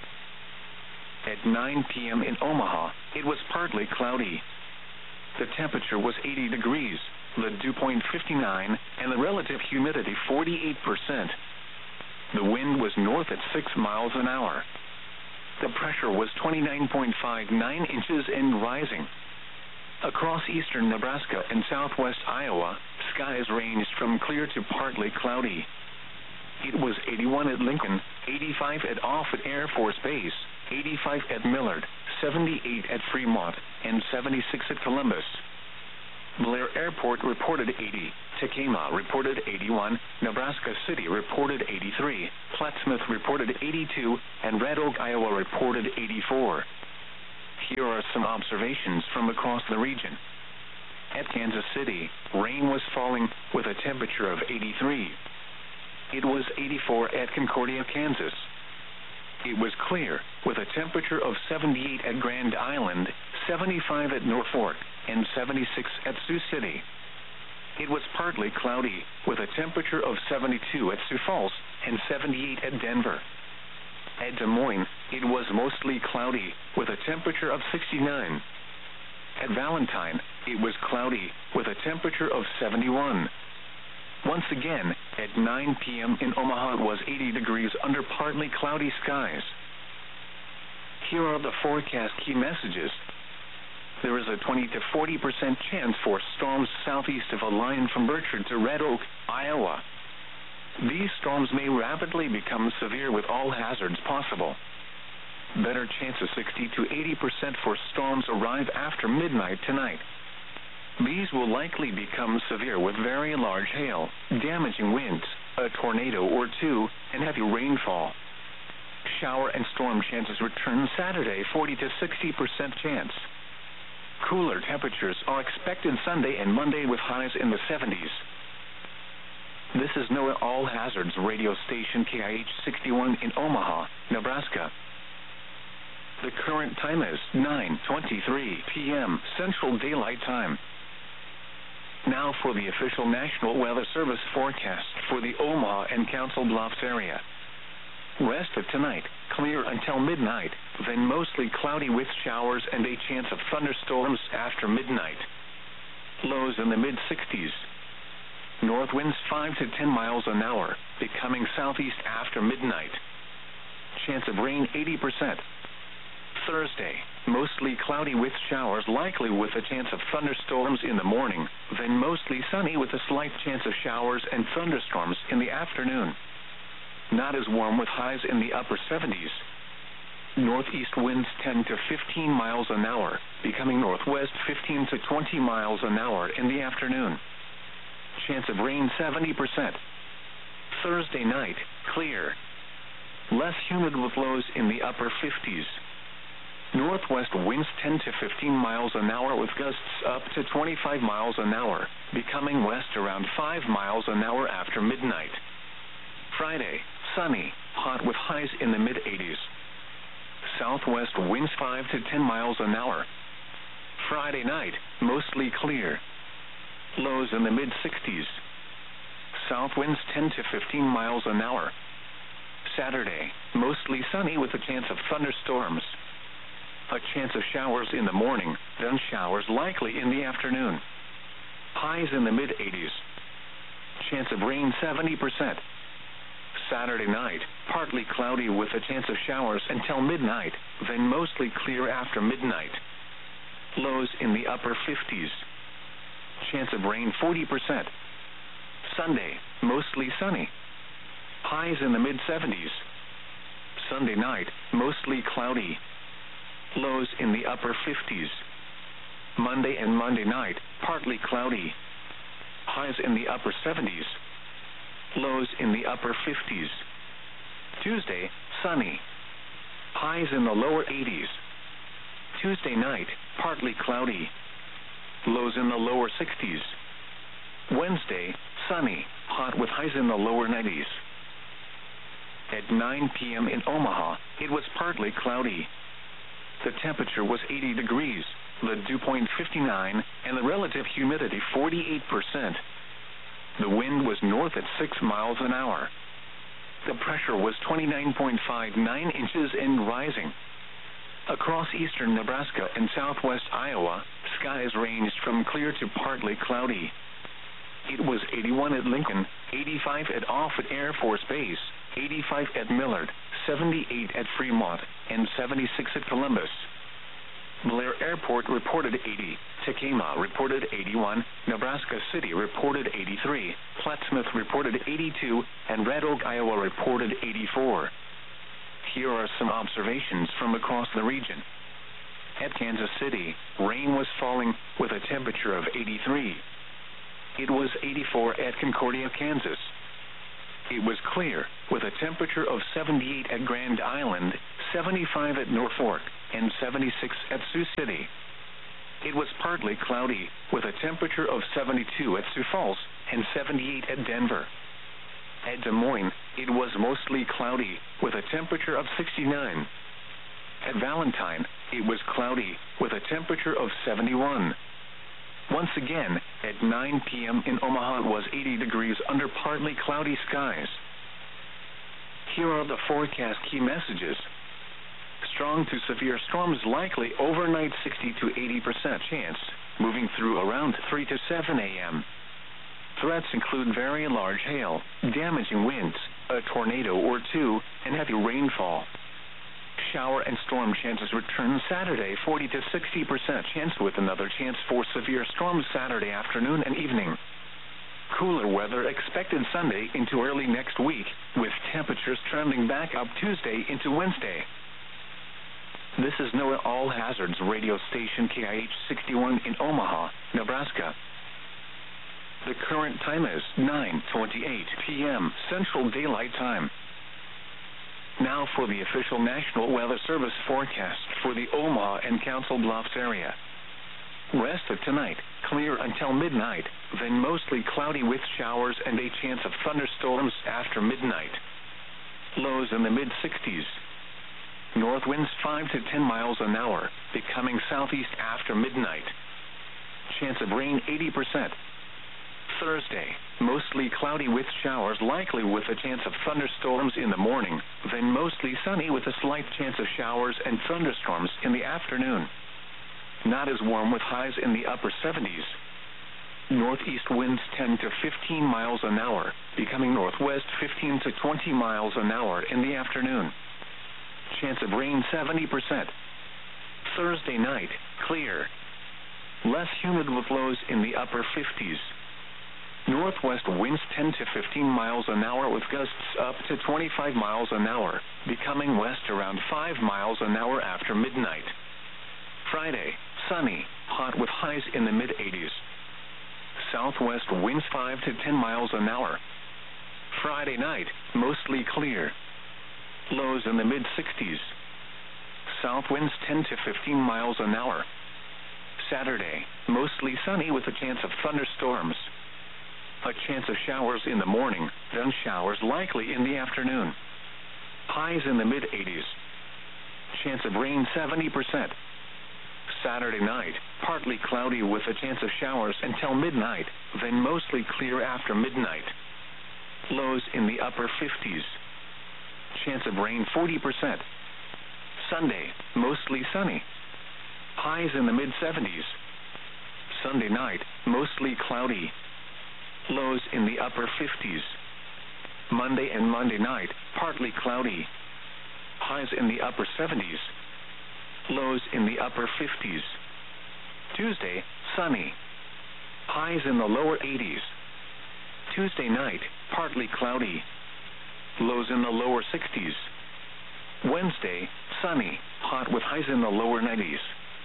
A: At nine p m in Omaha, it was partly cloudy. The temperature was eighty degrees, the dew point fifty-nine, and the relative humidity forty-eight percent. The wind was north at six miles an hour. The pressure was twenty-nine point five nine inches and rising. Across eastern Nebraska and southwest Iowa, skies ranged from clear to partly cloudy. It was eighty-one at Lincoln, eighty-five at Offutt Air Force Base, eighty-five at Millard, seventy-eight at Fremont, and seventy-six at Columbus. Blair Airport reported eighty. Tekema reported eighty-one. Nebraska City reported eighty-three. Plattsmouth reported eighty-two. And Red Oak, Iowa reported eighty-four. Here are some observations from across the region. At Kansas City, rain was falling with a temperature of eighty-three. It was eighty-four at Concordia, Kansas. It was clear with a temperature of seventy-eight at Grand Island, seventy-five at Norfolk, and seventy-six at Sioux City. It was partly cloudy with a temperature of seventy-two at Sioux Falls and seventy-eight at Denver. At Des Moines, it was mostly cloudy with a temperature of sixty-nine. At Valentine, it was cloudy with a temperature of seventy-one. Once again, at nine p m in Omaha it was eighty degrees under partly cloudy skies. Here are the forecast key messages. There is a twenty to forty percent chance for storms southeast of a line from Berkshire to Red Oak, Iowa. These storms may rapidly become severe with all hazards possible. Better chances sixty to eighty percent for storms arrive after midnight tonight. These will likely become severe with very large hail, damaging winds, a tornado or two, and heavy rainfall. Shower and storm chances return Saturday, forty to sixty percent chance. Cooler temperatures are expected Sunday and Monday with highs in the seventies. This is NOAA All Hazards radio station K I H sixty-one in Omaha, Nebraska. The current time is nine twenty-three p m Central Daylight Time. Now for the official National Weather Service forecast for the Omaha and Council Bluffs area. Rest of tonight, clear until midnight, then mostly cloudy with showers and a chance of thunderstorms after midnight. Lows in the mid sixties. North winds five to ten miles an hour, becoming southeast after midnight. Chance of rain eighty percent. Thursday, mostly cloudy with showers likely with a chance of thunderstorms in the morning, then mostly sunny with a slight chance of showers and thunderstorms in the afternoon. Not as warm with highs in the upper seventies. Northeast winds ten to fifteen miles an hour, becoming northwest fifteen to twenty miles an hour in the afternoon. Chance of rain seventy percent. Thursday night, clear. Less humid with lows in the upper fifties. Northwest winds ten to fifteen miles an hour with gusts up to twenty-five miles an hour, becoming west around five miles an hour after midnight. Friday, sunny, hot with highs in the mid eighties. Southwest winds five to ten miles an hour. Friday night, mostly clear. Lows in the mid sixties. South winds ten to fifteen miles an hour. Saturday, mostly sunny with a chance of thunderstorms. A chance of showers in the morning, then showers likely in the afternoon. Highs in the mid eighties. Chance of rain seventy percent. Saturday night, partly cloudy with a chance of showers until midnight, then mostly clear after midnight. Lows in the upper fifties. Chance of rain forty percent. Sunday, mostly sunny. Highs in the mid seventies. Sunday night, mostly cloudy. Lows in the upper fifties. Monday and Monday night, partly cloudy. Highs in the upper seventies. Lows in the upper fifties. Tuesday, sunny. Highs in the lower eighties. Tuesday night, partly cloudy. Lows in the lower sixties. Wednesday, sunny, hot with highs in the lower nineties. At nine p m in Omaha, it was partly cloudy. The temperature was eighty degrees, the dew point fifty-nine, and the relative humidity forty-eight percent. The wind was north at six miles an hour. The pressure was twenty-nine point five nine inches and rising. Across eastern Nebraska and southwest Iowa, skies ranged from clear to partly cloudy. It was eighty-one at Lincoln, eighty-five at Offutt Air Force Base, eighty-five at Millard, seventy-eight at Fremont, and seventy-six at Columbus. Blair Airport reported eighty, Tekema reported eighty-one, Nebraska City reported eighty-three, Plattsmouth reported eighty-two, and Red Oak, Iowa reported eighty-four. Here are some observations from across the region. At Kansas City, rain was falling with a temperature of eighty-three. It was eighty-four at Concordia, Kansas. It was clear with a temperature of seventy-eight at Grand Island, seventy-five at Norfolk, and seventy-six at Sioux City. It was partly cloudy with a temperature of seventy-two at Sioux Falls and seventy-eight at Denver. At Des Moines, it was mostly cloudy with a temperature of sixty-nine. At Valentine, it was cloudy with a temperature of seventy-one. Once again, at nine p.m. in Omaha it was eighty degrees under partly cloudy skies. Here are the forecast key messages. Strong to severe storms likely overnight, sixty to eighty percent chance, moving through around three to seven a.m. Threats include very large hail, damaging winds, a tornado or two, and heavy rainfall. Shower and storm chances return Saturday, forty to sixty percent chance with another chance for severe storms Saturday afternoon and evening. Cooler weather expected Sunday into early next week, with temperatures trending back up Tuesday into Wednesday. This is NOAA All Hazards radio station K I H sixty-one in Omaha, Nebraska. The current time is nine twenty-eight p.m. Central Daylight Time. Now for the official National Weather Service forecast for the Omaha and Council Bluffs area. Rest of tonight, clear until midnight, then mostly cloudy with showers and a chance of thunderstorms after midnight. Lows in the mid sixties. North winds five to ten miles an hour, becoming southeast after midnight. Chance of rain eighty percent. Thursday, mostly cloudy with showers likely with a chance of thunderstorms in the morning, then mostly sunny with a slight chance of showers and thunderstorms in the afternoon. Not as warm with highs in the upper seventies. Northeast winds ten to fifteen miles an hour, becoming northwest fifteen to twenty miles an hour in the afternoon. Chance of rain seventy percent. Thursday night, clear. Less humid with lows in the upper fifties. Northwest winds ten to fifteen miles an hour with gusts up to twenty-five miles an hour, becoming west around five miles an hour after midnight. Friday, sunny, hot with highs in the mid eighties. Southwest winds five to ten miles an hour. Friday night, mostly clear. Lows in the mid sixties. South winds ten to fifteen miles an hour. Saturday, mostly sunny with a chance of thunderstorms. A chance of showers in the morning, then showers likely in the afternoon. Highs in the mid eighties. Chance of rain seventy percent. Saturday night, partly cloudy with a chance of showers until midnight, then mostly clear after midnight. Lows in the upper fifties. Chance of rain forty percent. Sunday, mostly sunny. Highs in the mid seventies. Sunday night, mostly cloudy. Lows in the upper fifties. Monday and Monday night, partly cloudy. Highs in the upper seventies. Lows in the upper fifties. Tuesday, sunny. Highs in the lower eighties. Tuesday night, partly cloudy. Lows in the lower sixties. Wednesday, sunny, hot with highs in the lower nineties.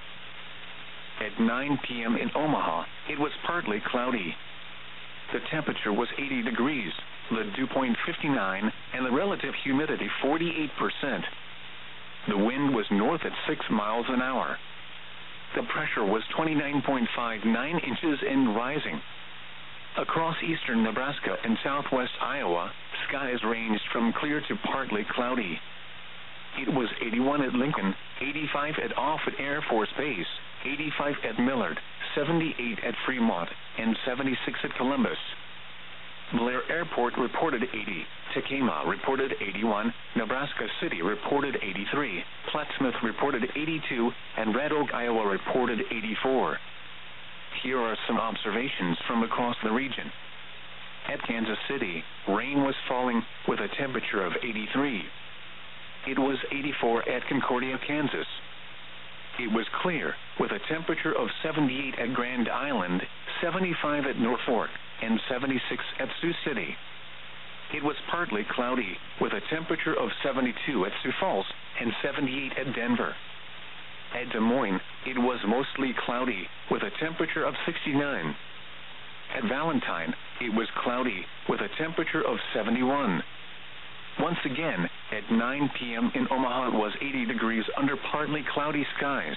A: At nine p.m. in Omaha, it was partly cloudy. The temperature was eighty degrees, the dew point fifty-nine, and the relative humidity forty-eight percent. The wind was north at six miles an hour. The pressure was twenty-nine point five nine inches and rising. Across eastern Nebraska and southwest Iowa, skies ranged from clear to partly cloudy. It was eighty-one at Lincoln, eighty-five at Offutt Air Force Base, eighty-five at Millard, seventy-eight at Fremont, and seventy-six at Columbus. Blair Airport reported eighty, Tacoma reported eighty-one, Nebraska City reported eighty-three, Plattsmouth reported eighty-two, and Red Oak, Iowa reported eighty-four. Here are some observations from across the region. At Kansas City, rain was falling with a temperature of eighty-three. It was eighty-four at Concordia, Kansas. It was clear with a temperature of seventy-eight at Grand Island, seventy-five at Norfolk, and seventy-six at Sioux City. It was partly cloudy with a temperature of seventy-two at Sioux Falls and seventy-eight at Denver. At Des Moines, it was mostly cloudy, with a temperature of sixty-nine. At Valentine, it was cloudy, with a temperature of seventy-one. Once again, at nine p m in Omaha it was eighty degrees under partly cloudy skies.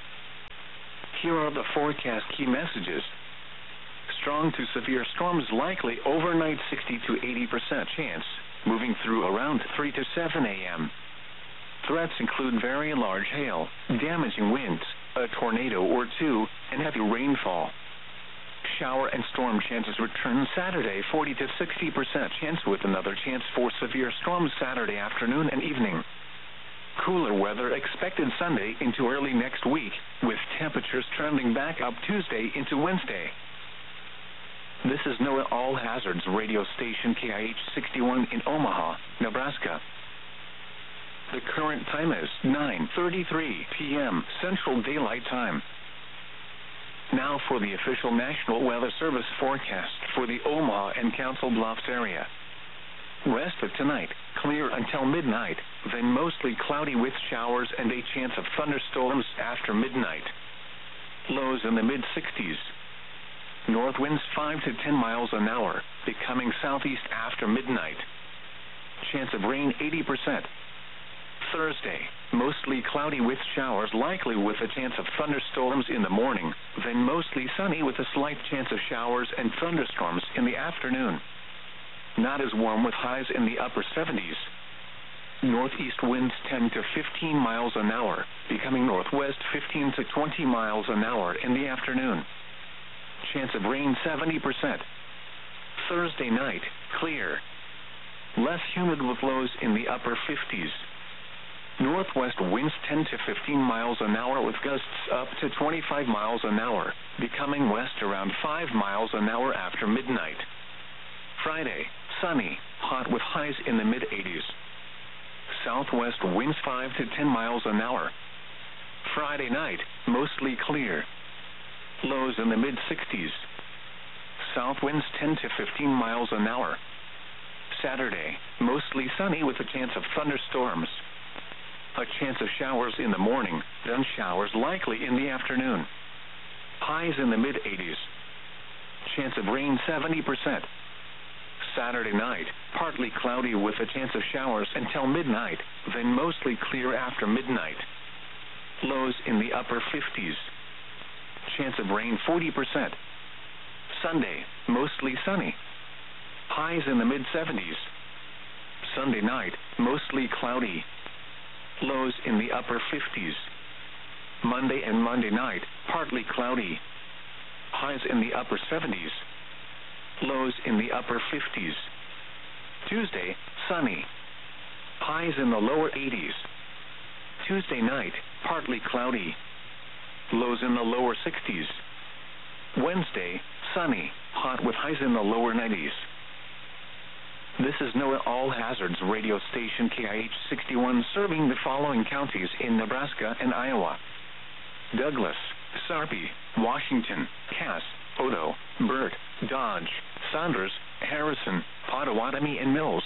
A: Here are the forecast key messages. Strong to severe storms likely overnight, sixty to eighty percent chance, moving through around three to seven a m Threats include very large hail, damaging winds, a tornado or two, and heavy rainfall. Shower and storm chances return Saturday, forty to sixty percent chance, with another chance for severe storms Saturday afternoon and evening. Cooler weather expected Sunday into early next week, with temperatures trending back up Tuesday into Wednesday. This is NOAA All Hazards radio station K I H sixty-one in Omaha, Nebraska. The current time is nine thirty-three p m Central Daylight Time. Now for the official National Weather Service forecast for the Omaha and Council Bluffs area. Rest of tonight, clear until midnight, then mostly cloudy with showers and a chance of thunderstorms after midnight. Lows in the mid sixties. North winds five to ten miles an hour, becoming southeast after midnight. Chance of rain eighty percent. Thursday, mostly cloudy with showers likely with a chance of thunderstorms in the morning, then mostly sunny with a slight chance of showers and thunderstorms in the afternoon. Not as warm with highs in the upper seventies. Northeast winds ten to fifteen miles an hour, becoming northwest fifteen to twenty miles an hour in the afternoon. Chance of rain seventy percent. Thursday night, clear. Less humid with lows in the upper fifties. Northwest winds ten to fifteen miles an hour with gusts up to twenty-five miles an hour, becoming west around five miles an hour after midnight. Friday, sunny, hot with highs in the mid eighties. Southwest winds five to ten miles an hour. Friday night, mostly clear. Lows in the mid sixties. South winds ten to fifteen miles an hour. Saturday, mostly sunny with a chance of thunderstorms. A chance of showers in the morning, then showers likely in the afternoon. Highs in the mid eighties. Chance of rain seventy percent. Saturday night, partly cloudy with a chance of showers until midnight, then mostly clear after midnight. Lows in the upper fifties. Chance of rain forty percent. Sunday, mostly sunny. Highs in the mid seventies. Sunday night, mostly cloudy. Lows in the upper fifties. Monday and Monday night, partly cloudy. Highs in the upper seventies. Lows in the upper fifties. Tuesday, sunny. Highs in the lower eighties. Tuesday night, partly cloudy. Lows in the lower sixties. Wednesday, sunny, hot with highs in the lower nineties. This is NOAA All Hazards radio station K I H sixty-one, serving the following counties in Nebraska and Iowa: Douglas, Sarpy, Washington, Cass, Odo, Burt, Dodge, Saunders, Harrison, Pottawatomie, and Mills.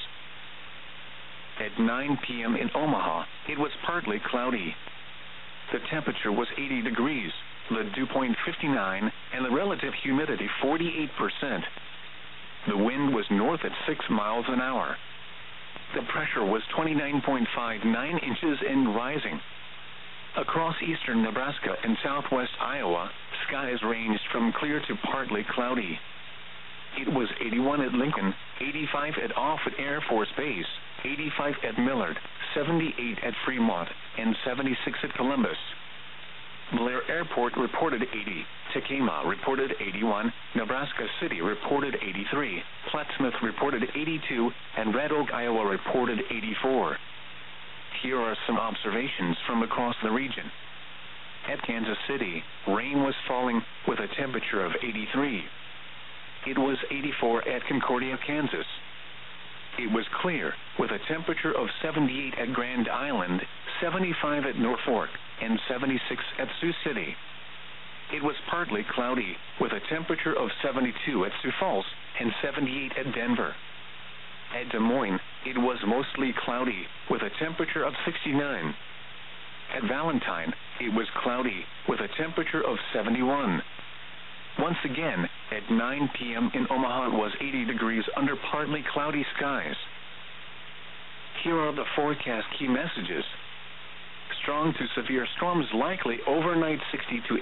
A: At nine p m in Omaha, it was partly cloudy. The temperature was eighty degrees, the dew point fifty-nine, and the relative humidity forty-eight percent. The wind was north at six miles an hour. The pressure was twenty-nine point five nine inches and rising. Across eastern Nebraska and southwest Iowa, skies ranged from clear to partly cloudy. It was eighty-one at Lincoln, eighty-five at Offutt Air Force Base, eighty-five at Millard, seventy-eight at Fremont, and seventy-six at Columbus. Blair Airport reported eighty, Tekamah reported eighty-one, Nebraska City reported eighty-three, Plattsmouth reported eighty-two, and Red Oak, Iowa reported eighty-four. Here are some observations from across the region. At Kansas City, rain was falling with a temperature of eighty-three. It was eighty-four at Concordia, Kansas. It was clear with a temperature of seventy-eight at Grand Island, seventy-five at Norfolk, and seventy-six at Sioux City. It was partly cloudy with a temperature of seventy-two at Sioux Falls and seventy-eight at Denver. At Des Moines, it was mostly cloudy with a temperature of sixty-nine. At Valentine, it was cloudy with a temperature of seventy-one. Once again, at nine p.m. in Omaha, it was eighty degrees under partly cloudy skies. Here are the forecast key messages. Strong to severe storms likely overnight, sixty to